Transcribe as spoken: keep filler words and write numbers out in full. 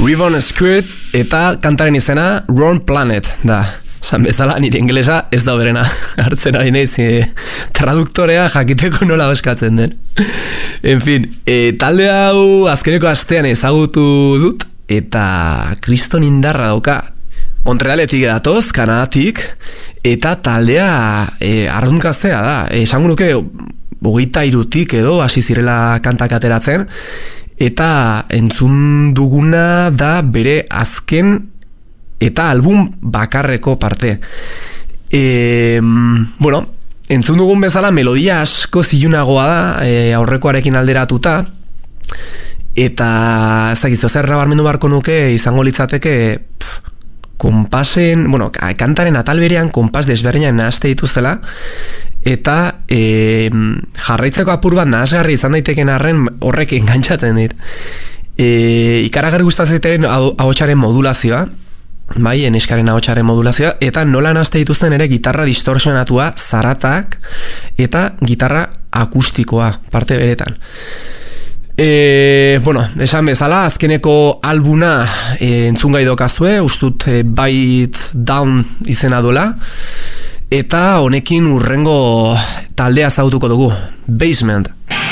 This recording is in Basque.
Ribbon Skirt eta kantaren izena Wrong Planet da. San bezala nire ingelesa ez da berena. Hartzen ari naiz e, traduktorea jakiteko nola eskatzen den. En fin, e, talde hau azkeneko astean ezagutu dut eta kriston indarra dauka. Montrealetik datoz, Kanadatik, eta taldea e, ardunkaztea da. Esango nuke hogeita hirutik edo hasi zirela kantak ateratzen, eta entzun duguna da bere azken eta album bakarreko parte. E, bueno, entzun dugun bezala melodia asko zilunagoa da, e, aurrekoarekin alderatuta, eta ez dakizu, zer nabarmendu barko nuke izango litzateke pff, konpasen, bueno, kantaren atal berean konpas desberdinak nahazte dituzela, eta e, jarraitzeko apur bat nahasgarri izan daiteken arren horrek engantzatzen dit. E, ikaragarri gustatzen ahotsaren modulazioa, bai, eneskaren ahotsaren modulazioa, eta nola nahazte dituzten ere gitarra distorsionatua, zaratak, eta gitarra akustikoa, parte beretan. E, bueno, esan bezala, azkeneko albuna e, entzungai dokazue, ustut e, Bite Down izena duela, eta honekin urrengo taldea zautuko dugu, Basement.